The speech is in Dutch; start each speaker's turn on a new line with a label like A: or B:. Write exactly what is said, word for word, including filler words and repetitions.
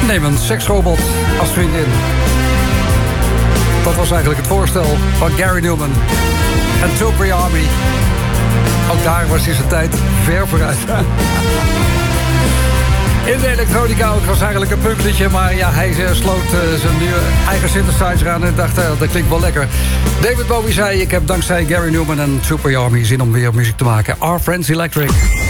A: Neem een seksrobot als vriendin. Dat was eigenlijk het voorstel van Gary Numan. En Two-Pier Army. Ook daar was hij zijn tijd ver vooruit. In de elektronica ook was eigenlijk een punkliedje, maar ja, hij sloot uh, zijn nieuwe eigen synthesizer aan en dacht, uh, dat klinkt wel lekker. David Bowie zei, ik heb dankzij Gary Numan en Two-Pier Army zin om weer muziek te maken. Our Friends Electric.